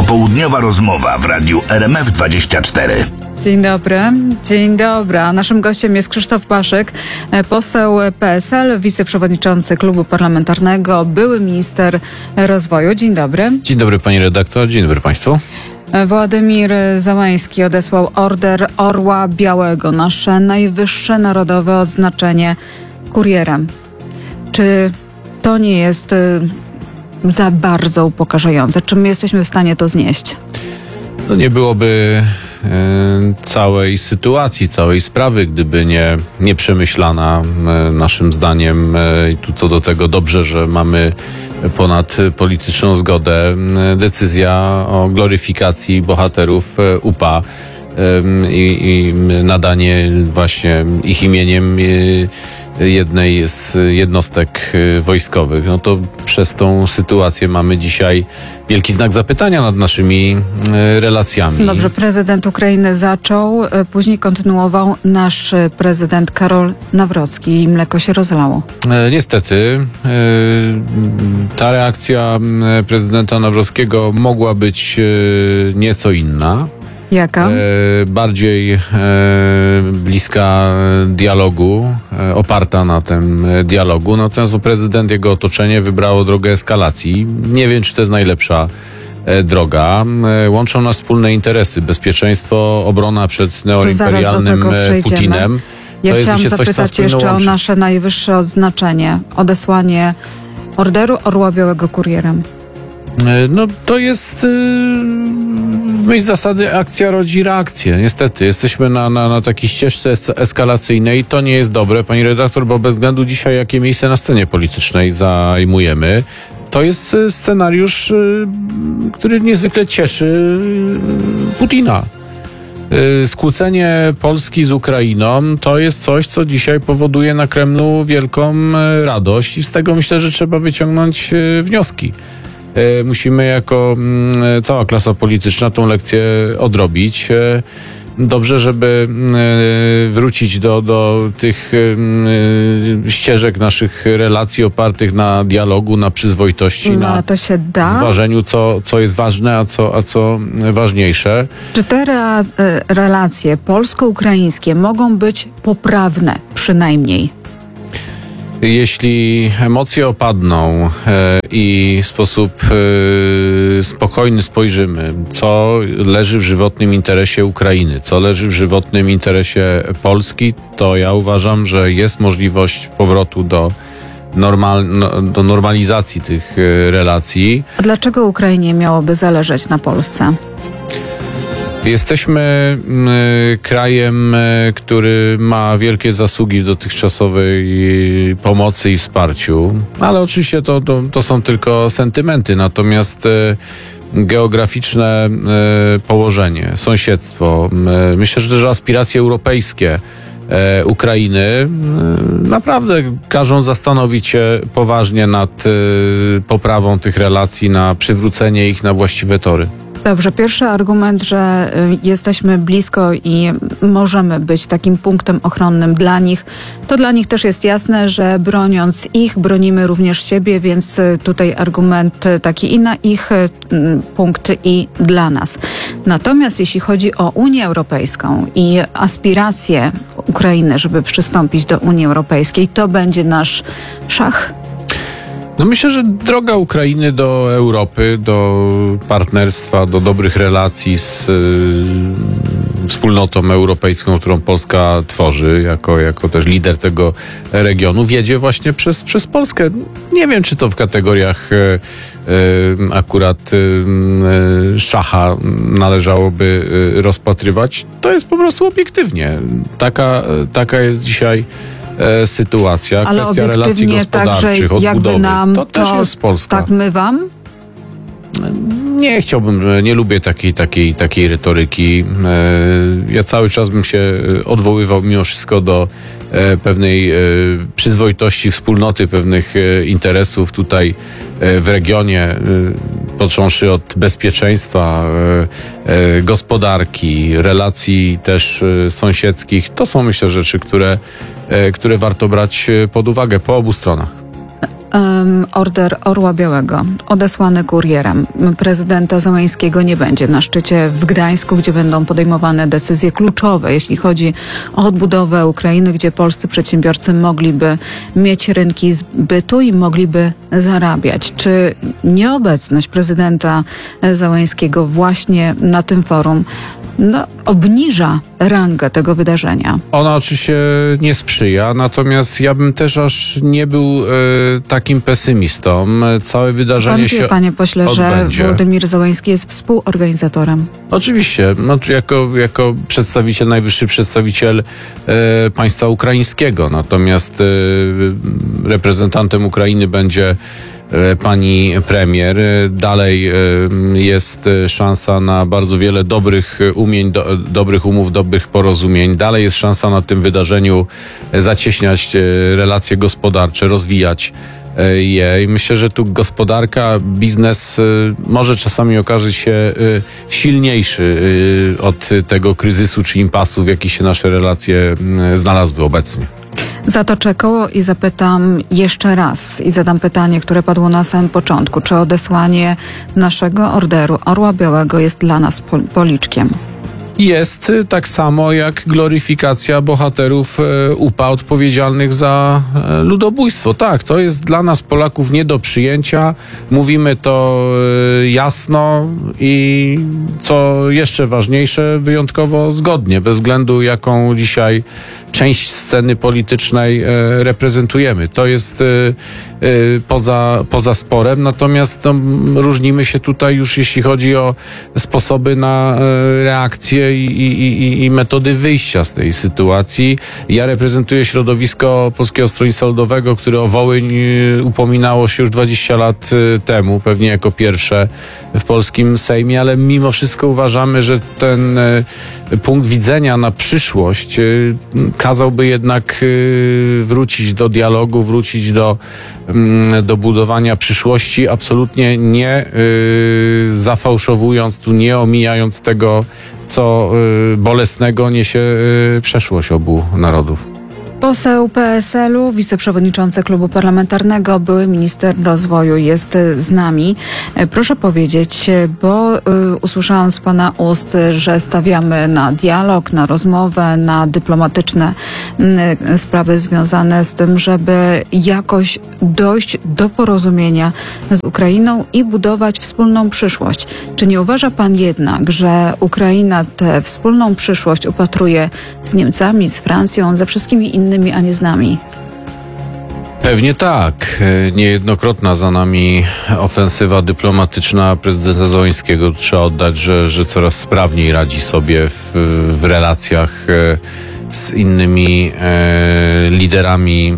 Popołudniowa rozmowa w radiu RMF24. Dzień dobry, dzień dobry. A naszym gościem jest Krzysztof Paszyk, poseł PSL, wiceprzewodniczący klubu parlamentarnego, były minister rozwoju. Dzień dobry. Dzień dobry pani redaktor, dzień dobry państwu. Władimir Załański odesłał Order Orła Białego, nasze najwyższe narodowe odznaczenie, kurierem. Czy to nie jest za bardzo upokarzające? Czy my jesteśmy w stanie to znieść? No nie byłoby całej sytuacji, całej sprawy, gdyby nie przemyślana naszym zdaniem. I tu co do tego dobrze, że mamy ponad polityczną zgodę decyzja o gloryfikacji bohaterów UPA i nadanie właśnie ich imieniem jednej z jednostek wojskowych. No to przez tą sytuację mamy dzisiaj wielki znak zapytania nad naszymi relacjami. Dobrze, prezydent Ukrainy zaczął, później kontynuował nasz prezydent Karol Nawrocki i mleko się rozlało. Niestety ta reakcja prezydenta Nawrockiego mogła być nieco inna. Jaka? Bardziej bliska dialogu, oparta na tym dialogu. Natomiast prezydent, jego otoczenie wybrało drogę eskalacji. Nie wiem, czy to jest najlepsza droga. Łączą nas wspólne interesy. Bezpieczeństwo, obrona przed neoimperialnym Putinem. Ja chciałam zapytać jeszcze o nasze najwyższe odznaczenie. Odesłanie Orderu Orła Białego kurierem. No to jest w myśl zasady akcja rodzi reakcję. Niestety, jesteśmy na takiej ścieżce eskalacyjnej. To nie jest dobre, pani redaktor, bo bez względu dzisiaj, jakie miejsce na scenie politycznej zajmujemy, to jest scenariusz, który niezwykle cieszy Putina. Skłócenie Polski z Ukrainą to jest coś, co dzisiaj powoduje na Kremlu wielką radość i z tego myślę, że trzeba wyciągnąć wnioski. Musimy jako cała klasa polityczna tą lekcję odrobić. Dobrze, żeby wrócić do tych ścieżek naszych relacji opartych na dialogu, na przyzwoitości, na to się da? zważeniu, co jest ważne, a co ważniejsze. Czy te relacje polsko-ukraińskie mogą być poprawne przynajmniej? Jeśli emocje opadną i w sposób spokojny spojrzymy, co leży w żywotnym interesie Ukrainy, co leży w żywotnym interesie Polski, to ja uważam, że jest możliwość powrotu do normalizacji tych relacji. A dlaczego Ukrainie miałoby zależeć na Polsce? Jesteśmy krajem, który ma wielkie zasługi w dotychczasowej pomocy i wsparciu, ale oczywiście to są tylko sentymenty, natomiast geograficzne położenie, sąsiedztwo, myślę, że też aspiracje europejskie Ukrainy naprawdę każą zastanowić się poważnie nad poprawą tych relacji, na przywrócenie ich na właściwe tory. Dobrze, pierwszy argument, że jesteśmy blisko i możemy być takim punktem ochronnym dla nich, to dla nich też jest jasne, że broniąc ich, bronimy również siebie, więc tutaj argument taki i na ich punkt i dla nas. Natomiast jeśli chodzi o Unię Europejską i aspiracje Ukrainy, żeby przystąpić do Unii Europejskiej, to będzie nasz szach. No myślę, że droga Ukrainy do Europy, do partnerstwa, do dobrych relacji z wspólnotą europejską, którą Polska tworzy, jako też lider tego regionu, wiedzie właśnie przez Polskę. Nie wiem, czy to w kategoriach akurat szacha należałoby rozpatrywać. To jest po prostu obiektywnie. Taka jest dzisiaj sytuacja, ale kwestia relacji gospodarczych, odbudowy. Nam, to też jest Polska. Tak my wam? Nie chciałbym, nie lubię takiej retoryki. Ja cały czas bym się odwoływał mimo wszystko do pewnej przyzwoitości wspólnoty, pewnych interesów tutaj w regionie, począwszy od bezpieczeństwa, gospodarki, relacji też sąsiedzkich. To są, myślę, rzeczy, które warto brać pod uwagę po obu stronach. Order Orła Białego odesłany kurierem prezydenta Zełenskiego nie będzie na szczycie w Gdańsku, gdzie będą podejmowane decyzje kluczowe, jeśli chodzi o odbudowę Ukrainy, gdzie polscy przedsiębiorcy mogliby mieć rynki zbytu i mogliby zarabiać. Czy nieobecność prezydenta Zełenskiego właśnie na tym forum obniża rangę tego wydarzenia? Ona oczywiście nie sprzyja, natomiast ja bym też aż nie był takim pesymistą. Całe wydarzenie Pan wie, się panie pośle, odbędzie. że Wołodymyr Zełenski jest współorganizatorem. Oczywiście, jako przedstawiciel, najwyższy przedstawiciel państwa ukraińskiego, natomiast reprezentantem Ukrainy będzie pani premier. Dalej jest szansa na bardzo wiele dobrych umień, dobrych umów, dobrych porozumień. Dalej jest szansa na tym wydarzeniu zacieśniać relacje gospodarcze, rozwijać je. I myślę, że tu gospodarka, biznes może czasami okazać się silniejszy od tego kryzysu czy impasu, w jaki się nasze relacje znalazły obecnie. Zatoczę koło i zapytam jeszcze raz i zadam pytanie, które padło na samym początku. Czy odesłanie naszego orderu Orła Białego jest dla nas policzkiem? Jest tak samo jak gloryfikacja bohaterów UPA odpowiedzialnych za ludobójstwo. Tak, to jest dla nas Polaków nie do przyjęcia. Mówimy to jasno i co jeszcze ważniejsze, wyjątkowo zgodnie, bez względu jaką dzisiaj część sceny politycznej reprezentujemy. To jest poza sporem, natomiast różnimy się tutaj już jeśli chodzi o sposoby na reakcję i metody wyjścia z tej sytuacji. Ja reprezentuję środowisko Polskiego Stronnictwa Ludowego, które o Wołyń upominało się już 20 lat temu, pewnie jako pierwsze w polskim Sejmie, ale mimo wszystko uważamy, że ten punkt widzenia na przyszłość kazałby jednak wrócić do dialogu, wrócić do budowania przyszłości, absolutnie nie zafałszowując, tu nie omijając tego, co bolesnego niesie przeszłość obu narodów. Poseł PSL-u, wiceprzewodniczący klubu parlamentarnego, były minister rozwoju jest z nami. Proszę powiedzieć, bo usłyszałam z pana ust, że stawiamy na dialog, na rozmowę, na dyplomatyczne sprawy związane z tym, żeby jakoś dojść do porozumienia z Ukrainą i budować wspólną przyszłość. Czy nie uważa pan jednak, że Ukraina tę wspólną przyszłość upatruje z Niemcami, z Francją, ze wszystkimi innymi, a nie z nami? Pewnie tak. Niejednokrotna za nami ofensywa dyplomatyczna prezydenta Zełenskiego. Trzeba oddać, że coraz sprawniej radzi sobie w relacjach z innymi liderami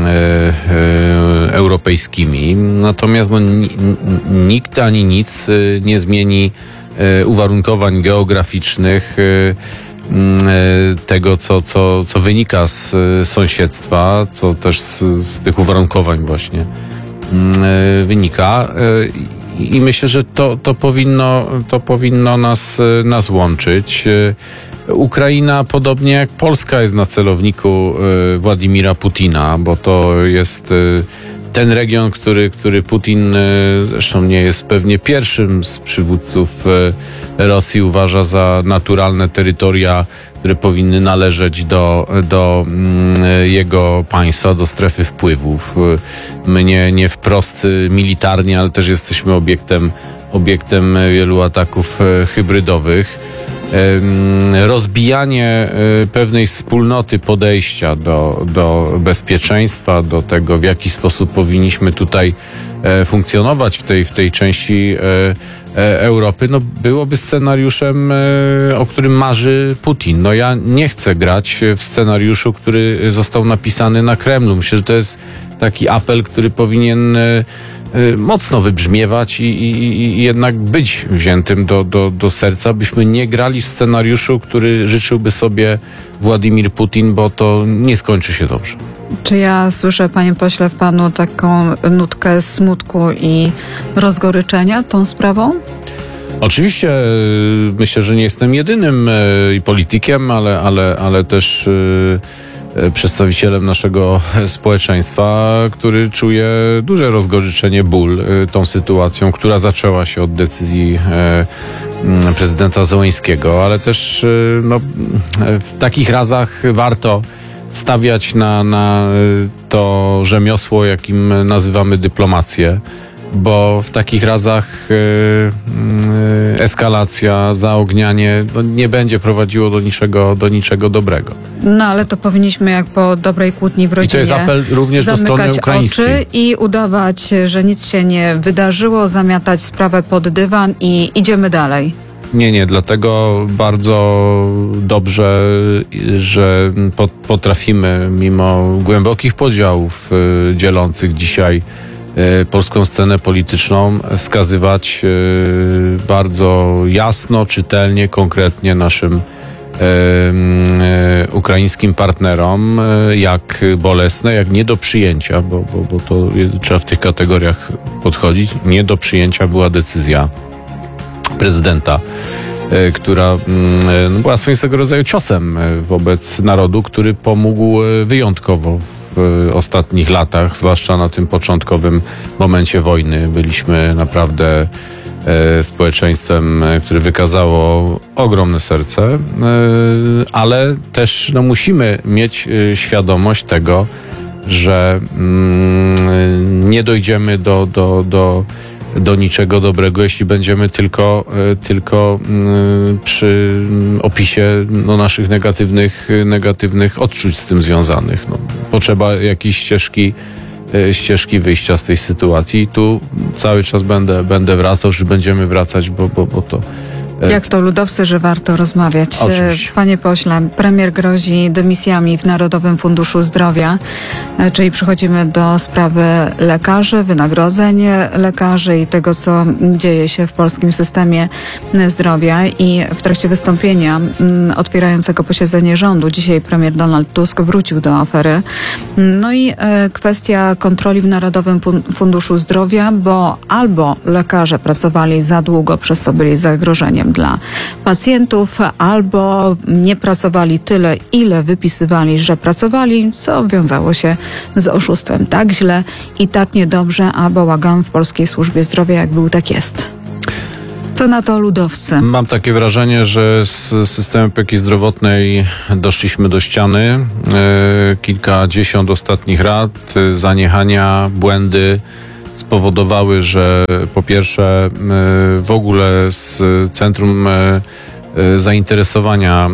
europejskimi. Natomiast nikt ani nic nie zmieni uwarunkowań geograficznych, tego, co wynika z sąsiedztwa, co też z tych uwarunkowań właśnie wynika. I myślę, że to powinno nas łączyć. Ukraina, podobnie jak Polska, jest na celowniku Władimira Putina, bo to jest ten region, który Putin, zresztą nie jest pewnie pierwszym z przywódców Rosji, uważa za naturalne terytoria, które powinny należeć do jego państwa, do strefy wpływów. My nie wprost militarnie, ale też jesteśmy obiektem wielu ataków hybrydowych. Rozbijanie pewnej wspólnoty podejścia do bezpieczeństwa, do tego, w jaki sposób powinniśmy tutaj funkcjonować w tej części Europy, byłoby scenariuszem, o którym marzy Putin. Ja nie chcę grać w scenariuszu, który został napisany na Kremlu. Myślę, że to jest taki apel, który powinien mocno wybrzmiewać i jednak być wziętym do serca, byśmy nie grali w scenariuszu, który życzyłby sobie Władimir Putin, bo to nie skończy się dobrze. Czy ja słyszę, panie pośle, w panu taką nutkę smutku i rozgoryczenia tą sprawą? Oczywiście myślę, że nie jestem jedynym politykiem, ale też przedstawicielem naszego społeczeństwa, który czuje duże rozgoryczenie, ból tą sytuacją, która zaczęła się od decyzji prezydenta Zełenskiego, ale też w takich razach warto stawiać na to rzemiosło, jakim nazywamy dyplomację, bo w takich razach eskalacja, zaognianie nie będzie prowadziło do niczego dobrego. No ale to powinniśmy jak po dobrej kłótni w rodzinie I to jest apel również do strony ukraińskiej. Oczy i udawać, że nic się nie wydarzyło, zamiatać sprawę pod dywan i idziemy dalej. Nie, dlatego bardzo dobrze, że potrafimy mimo głębokich podziałów dzielących dzisiaj polską scenę polityczną wskazywać bardzo jasno, czytelnie, konkretnie naszym ukraińskim partnerom, jak bolesne, jak nie do przyjęcia, bo to trzeba w tych kategoriach podchodzić. Nie do przyjęcia była decyzja prezydenta, która była swoistego rodzaju ciosem wobec narodu, który pomógł wyjątkowo w ostatnich latach, zwłaszcza na tym początkowym momencie wojny. Byliśmy naprawdę społeczeństwem, które wykazało ogromne serce, ale też musimy mieć świadomość tego, że nie dojdziemy do niczego dobrego, jeśli będziemy tylko przy opisie naszych negatywnych odczuć z tym związanych. Potrzeba jakiejś ścieżki wyjścia z tej sytuacji i tu cały czas będę wracał, czy będziemy wracać, bo to... Jak to ludowcy, że warto rozmawiać. Oczywiście. Panie pośle, premier grozi dymisjami w Narodowym Funduszu Zdrowia, czyli przechodzimy do sprawy lekarzy, wynagrodzeń lekarzy i tego, co dzieje się w polskim systemie zdrowia. I w trakcie wystąpienia otwierającego posiedzenie rządu dzisiaj premier Donald Tusk wrócił do afery. No i kwestia kontroli w Narodowym Funduszu Zdrowia, bo albo lekarze pracowali za długo, przez co byli zagrożeniem dla pacjentów, albo nie pracowali tyle, ile wypisywali, że pracowali, co wiązało się z oszustwem. Tak źle i tak niedobrze, a bałagan w polskiej służbie zdrowia jak był, tak jest. Co na to ludowcy? Mam takie wrażenie, że z systemem opieki zdrowotnej doszliśmy do ściany. Kilkadziesiąt ostatnich lat, zaniechania, błędy spowodowały, że po pierwsze w ogóle z centrum zainteresowania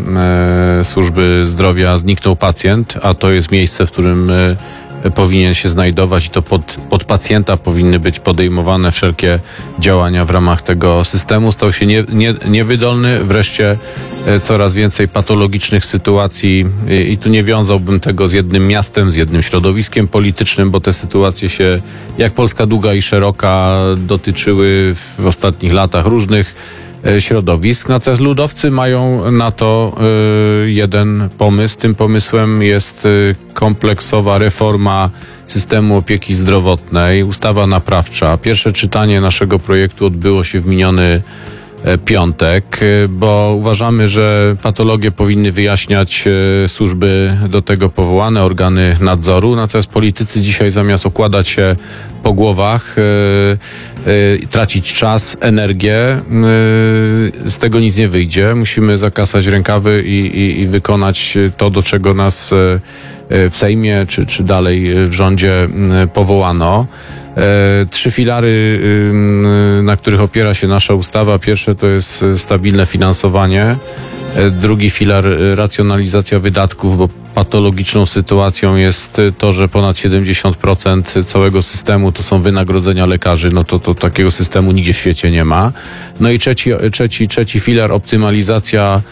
służby zdrowia zniknął pacjent, a to jest miejsce, w którym powinien się znajdować i to pod pacjenta powinny być podejmowane wszelkie działania w ramach tego systemu. Stał się niewydolny, wreszcie coraz więcej patologicznych sytuacji i tu nie wiązałbym tego z jednym miastem, z jednym środowiskiem politycznym, bo te sytuacje się, jak Polska długa i szeroka, dotyczyły w ostatnich latach różnych środowisk. Natomiast ludowcy mają na to jeden pomysł. Tym pomysłem jest kompleksowa reforma systemu opieki zdrowotnej, ustawa naprawcza. Pierwsze czytanie naszego projektu odbyło się w miniony piątek, bo uważamy, że patologie powinny wyjaśniać służby do tego powołane, organy nadzoru. Natomiast politycy dzisiaj zamiast okładać się po głowach, tracić czas, energię, z tego nic nie wyjdzie. Musimy zakasać rękawy i wykonać to, do czego nas w Sejmie czy dalej w rządzie powołano. 3 filary, na których opiera się nasza ustawa. Pierwsze to jest stabilne finansowanie. Drugi filar racjonalizacja wydatków, bo patologiczną sytuacją jest to, że ponad 70% całego systemu to są wynagrodzenia lekarzy. No to takiego systemu nigdzie w świecie nie ma. No i trzeci filar optymalizacja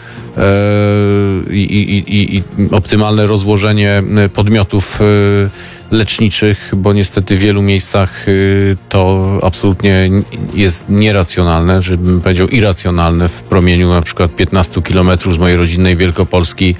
i optymalne rozłożenie podmiotów leczniczych, bo niestety w wielu miejscach to absolutnie jest nieracjonalne, żebym powiedział irracjonalne. W promieniu na przykład 15 kilometrów z mojej rodzinnej Wielkopolski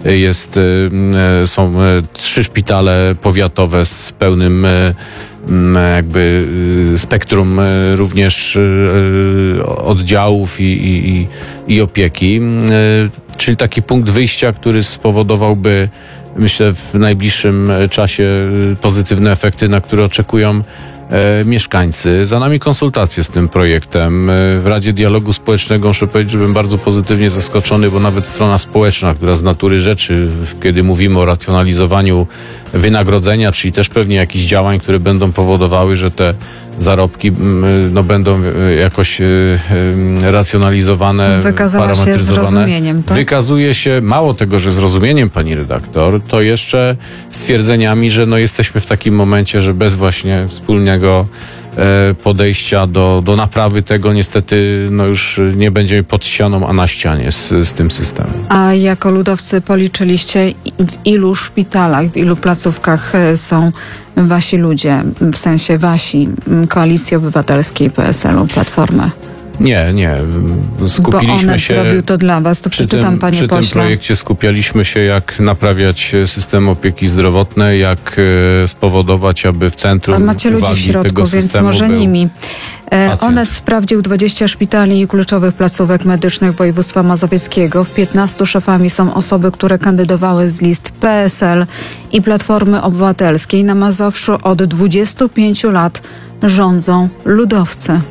są 3 szpitale powiatowe z pełnym jakby spektrum również oddziałów i opieki, czyli taki punkt wyjścia, który spowodowałby myślę, w najbliższym czasie pozytywne efekty, na które oczekują mieszkańcy. Za nami konsultacje z tym projektem. W Radzie Dialogu Społecznego muszę powiedzieć, że byłem bardzo pozytywnie zaskoczony, bo nawet strona społeczna, która z natury rzeczy, kiedy mówimy o racjonalizowaniu wynagrodzenia, czyli też pewnie jakichś działań, które będą powodowały, że te zarobki będą jakoś racjonalizowane, wykazała się zrozumieniem, tak? Wykazuje się, mało tego, że zrozumieniem, pani redaktor, to jeszcze stwierdzeniami, że jesteśmy w takim momencie, że bez właśnie wspólnego podejścia do naprawy tego niestety już nie będziemy pod ścianą, a na ścianie z tym systemem. A jako ludowcy policzyliście, w ilu szpitalach, w ilu placówkach są wasi ludzie, w sensie wasi, Koalicji Obywatelskiej, PSL-u, Platformy? Nie. Skupiliśmy Bo Onet się... zrobił to dla was, to przeczytam, panie pośle. Przy tym projekcie skupialiśmy się, jak naprawiać system opieki zdrowotnej, jak spowodować, aby w centrum macie ludzi w środku, tego więc systemu może był nimi. pacjent. Onet sprawdził 20 szpitali i kluczowych placówek medycznych województwa mazowieckiego. W 15 szefami są osoby, które kandydowały z list PSL i Platformy Obywatelskiej. Na Mazowszu od 25 lat rządzą ludowcy.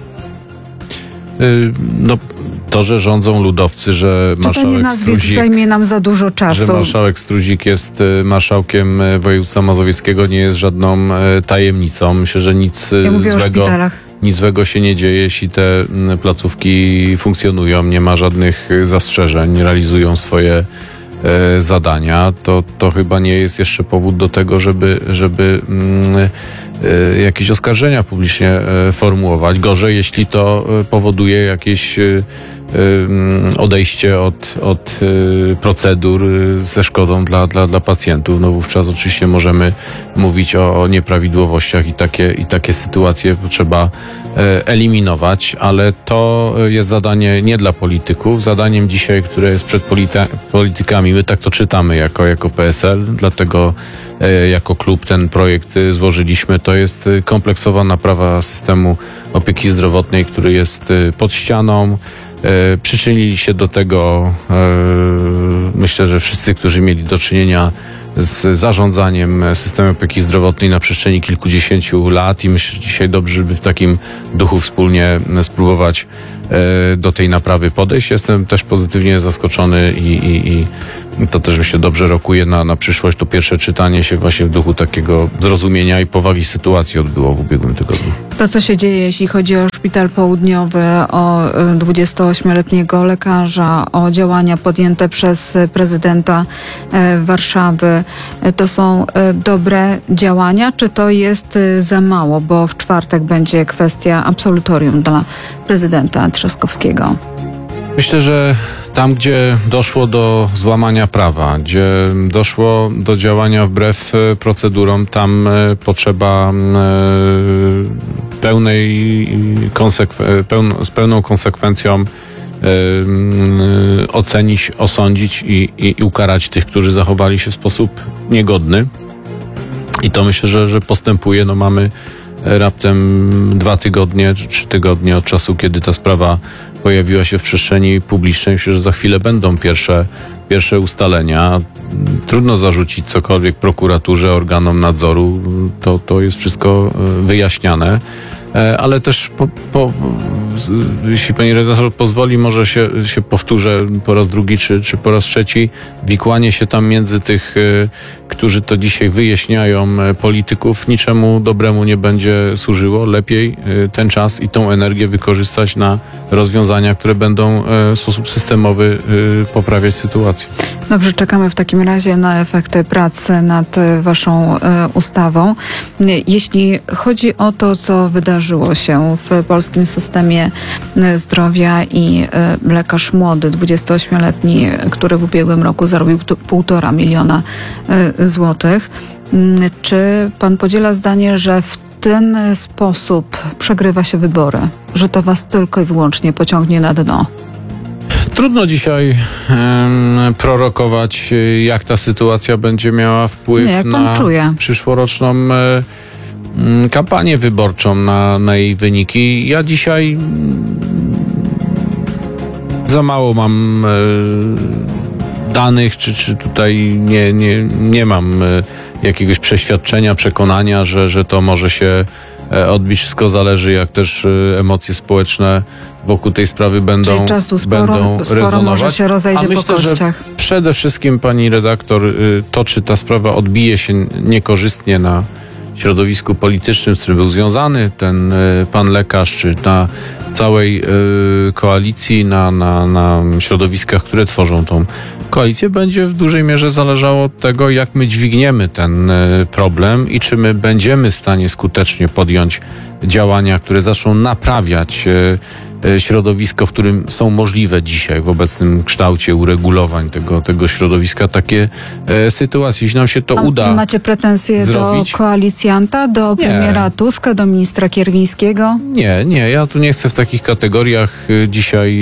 To, że rządzą ludowcy, że marszałek Struzik zajmie nam za dużo czasu. Że marszałek Struzik jest marszałkiem województwa mazowieckiego, nie jest żadną tajemnicą. Myślę, że nic złego się nie dzieje, jeśli te placówki funkcjonują, nie ma żadnych zastrzeżeń, realizują swoje zadania. To chyba nie jest jeszcze powód do tego, żeby jakieś oskarżenia publicznie formułować. Gorzej, jeśli to powoduje jakieś odejście od procedur ze szkodą dla pacjentów. Wówczas oczywiście możemy mówić o nieprawidłowościach i takie sytuacje trzeba eliminować, ale to jest zadanie nie dla polityków. Zadaniem dzisiaj, które jest przed politykami, my tak to czytamy jako PSL, dlatego jako klub ten projekt złożyliśmy. To jest kompleksowa naprawa systemu opieki zdrowotnej, który jest pod ścianą. Przyczynili się do tego, myślę, że wszyscy, którzy mieli do czynienia z zarządzaniem systemem opieki zdrowotnej na przestrzeni kilkudziesięciu lat i myślę, że dzisiaj dobrze by w takim duchu wspólnie spróbować do tej naprawy podejść. Jestem też pozytywnie zaskoczony i to też myślę dobrze rokuje na przyszłość. To pierwsze czytanie się właśnie w duchu takiego zrozumienia i powagi sytuacji odbyło w ubiegłym tygodniu. To, co się dzieje, jeśli chodzi o Szpital Południowy, o 28-letniego lekarza, o działania podjęte przez prezydenta Warszawy, to są dobre działania, czy to jest za mało? Bo w czwartek będzie kwestia absolutorium dla prezydenta Trzaskowskiego. Myślę, że tam, gdzie doszło do złamania prawa, gdzie doszło do działania wbrew procedurom, tam potrzeba z pełną konsekwencją ocenić, osądzić i ukarać tych, którzy zachowali się w sposób niegodny. I to myślę, że postępuje. Mamy raptem 2 tygodnie, czy 3 tygodnie od czasu, kiedy ta sprawa pojawiła się w przestrzeni publicznej. Myślę, że za chwilę będą pierwsze ustalenia. Trudno zarzucić cokolwiek prokuraturze, organom nadzoru. To jest wszystko wyjaśniane. Ale też jeśli pani redaktor pozwoli, może się powtórzę po raz drugi czy po raz trzeci. Wikłanie się tam między tych, którzy to dzisiaj wyjaśniają, polityków, niczemu dobremu nie będzie służyło. Lepiej ten czas i tą energię wykorzystać na rozwiązania, które będą w sposób systemowy poprawiać sytuację. Dobrze, czekamy w takim razie na efekty pracy nad waszą ustawą. Jeśli chodzi o to, co wydarzyło się w polskim systemie zdrowia i lekarz młody, 28-letni, który w ubiegłym roku zarobił 1,5 miliona złotych, czy pan podziela zdanie, że w ten sposób przegrywa się wybory, że to was tylko i wyłącznie pociągnie na dno? Trudno dzisiaj prorokować, jak ta sytuacja będzie miała wpływ na przyszłoroczną kampanię wyborczą, na jej wyniki. Ja dzisiaj za mało mam danych, czy tutaj nie mam jakiegoś przeświadczenia, przekonania, że to może się odbić. Wszystko zależy, jak też emocje społeczne wokół tej sprawy będą rezonować. Może się rozejdzie. A myślę, po kościach. że przede wszystkim, pani redaktor, to, czy ta sprawa odbije się niekorzystnie na środowisku politycznym, z którym był związany ten pan lekarz, czy na całej koalicji, na środowiskach, które tworzą tą koalicję, będzie w dużej mierze zależało od tego, jak my dźwigniemy ten problem i czy my będziemy w stanie skutecznie podjąć działania, które zaczną naprawiać środowisko, w którym są możliwe dzisiaj w obecnym kształcie uregulowań tego środowiska takie sytuacje. Jeśli nam się to uda macie pretensje zrobić, do koalicjanta, do premiera Tuska, do ministra Kierwińskiego? Nie, ja tu nie chcę w takich kategoriach dzisiaj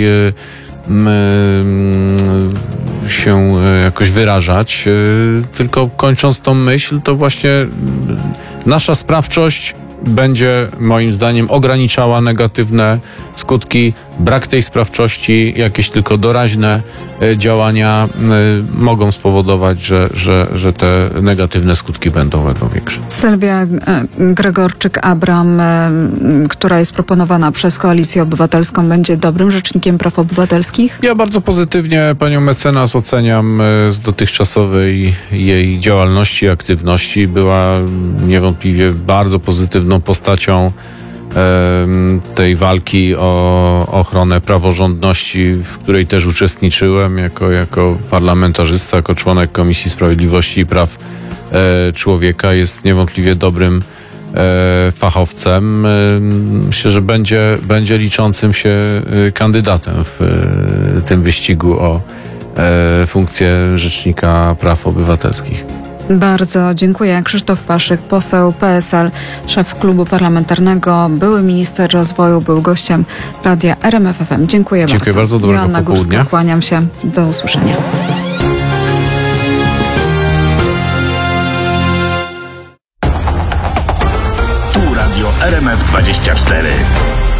się jakoś wyrażać, tylko kończąc tą myśl, to właśnie nasza sprawczość będzie moim zdaniem ograniczała negatywne skutki. Brak tej sprawczości, jakieś tylko doraźne działania mogą spowodować, że te negatywne skutki będą większe. Sylwia Gregorczyk-Abram, która jest proponowana przez Koalicję Obywatelską, będzie dobrym rzecznikiem praw obywatelskich? Ja bardzo pozytywnie panią mecenas oceniam z dotychczasowej jej działalności, aktywności. Była niewątpliwie bardzo pozytywną postacią tej walki o ochronę praworządności, w której też uczestniczyłem jako parlamentarzysta, jako członek Komisji Sprawiedliwości i Praw Człowieka. Jest niewątpliwie dobrym fachowcem. Myślę, że będzie liczącym się kandydatem w tym wyścigu o funkcję Rzecznika Praw Obywatelskich. Bardzo dziękuję. Krzysztof Paszyk, poseł PSL, szef klubu parlamentarnego, były minister rozwoju, był gościem radia RMF FM. Dziękuję bardzo. Dziękuję bardzo, dobrego Joanna popołudnia. Górska, kłaniam się. Do usłyszenia. Tu Radio RMF 24.